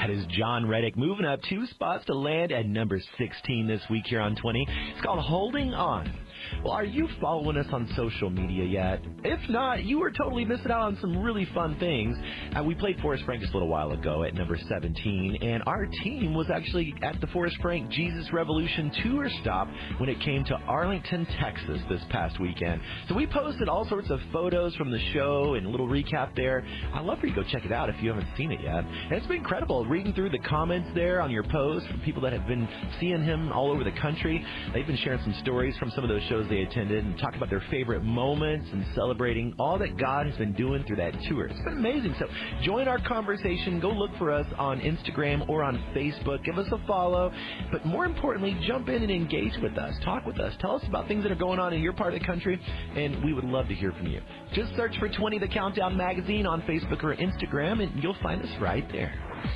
That is John Reddick moving up 2 spots to land at number 16 this week here on 20. It's called Holding On. Well, are you following us on social media yet? If not, you are totally missing out on some really fun things. We played Forrest Frank just a little while ago at number 17, and our team was actually at the Forrest Frank Jesus Revolution tour stop when it came to Arlington, Texas this past weekend. So we posted all sorts of photos from the show and a little recap there. I'd love for you to go check it out if you haven't seen it yet. And it's been incredible reading through the comments there on your post from people that have been seeing him all over the country. They've been sharing some stories from some of those shows they attended and talking about their favorite moments and celebrating all that God has been doing through that tour. It's been amazing. So join our conversation. Go look for us on Instagram or on Facebook. Give us a follow. But more importantly, jump in and engage with us. Talk with us. Tell us about things that are going on in your part of the country, and we would love to hear from you. Just search for 20 The Countdown Magazine on Facebook or Instagram, and you'll find us right there.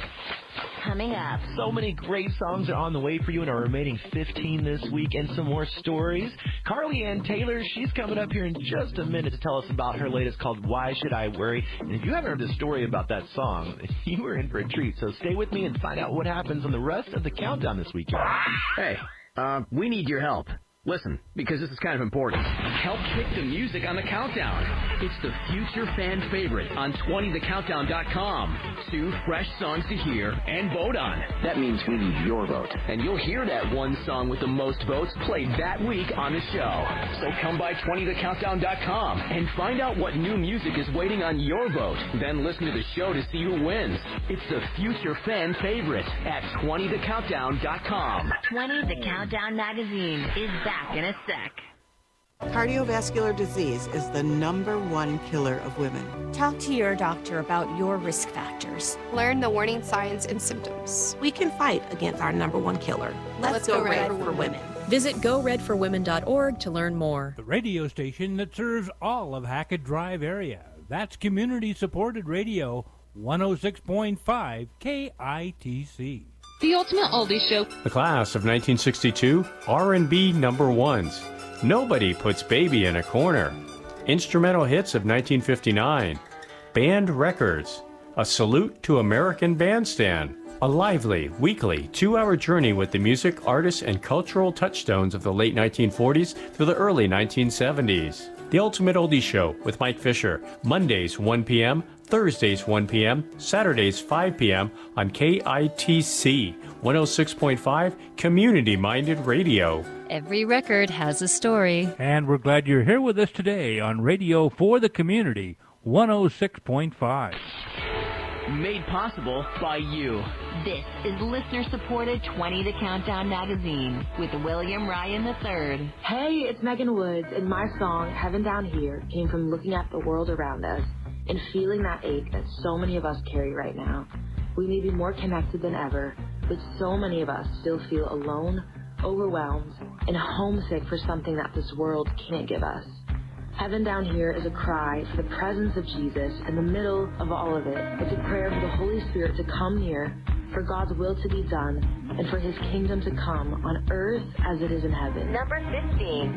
Coming up, so many great songs are on the way for you in our remaining 15 this week, and some more stories. Carly Ann Taylor, she's coming up here in just a minute to tell us about her latest called Why Should I Worry? And if you haven't heard the story about that song, you are in for a treat. So stay with me and find out what happens on the rest of the countdown this weekend. Hey, we need your help. Listen, because this is kind of important. Help pick the music on the countdown. It's the future fan favorite on 20thecountdown.com. 2 fresh songs to hear and vote on. That means we need your vote. And you'll hear that one song with the most votes played that week on the show. So come by 20thecountdown.com and find out what new music is waiting on your vote. Then listen to the show to see who wins. It's the future fan favorite at 20thecountdown.com. 20 The Countdown Magazine is back in a sec. Cardiovascular disease is the #1 killer of women. Talk to your doctor about your risk factors. Learn the warning signs and symptoms. We can fight against our #1 killer. Let's go Red for Women. Visit GoRedForWomen.org to learn more. The radio station that serves all of Hackett Drive area. That's community-supported radio, 106.5 KITC. The Ultimate Oldies Show. The class of 1962 R&B #1s. Nobody Puts Baby in a Corner. Instrumental hits of 1959. Band records. A Salute to American Bandstand. A lively, weekly, 2-hour journey with the music, artists, and cultural touchstones of the late 1940s through the early 1970s. The Ultimate Oldies Show with Mike Fisher. Mondays, 1 p.m., Thursdays, 1 p.m., Saturdays, 5 p.m. on KITC 106.5 Community-Minded Radio. Every record has a story. And we're glad you're here with us today on Radio for the Community, 106.5. Made possible by you. This is listener-supported 20 The Countdown Magazine with William Ryan III. Hey, it's Megan Woods, and my song, Heaven Down Here, came from looking at the world around us and feeling that ache that so many of us carry right now. We may be more connected than ever, but so many of us still feel alone, overwhelmed, and homesick for something that this world can't give us. Heaven Down Here is a cry for the presence of Jesus in the middle of all of it. It's a prayer for the Holy Spirit to come near, for God's will to be done, and for His kingdom to come on earth as it is in heaven. Number 15.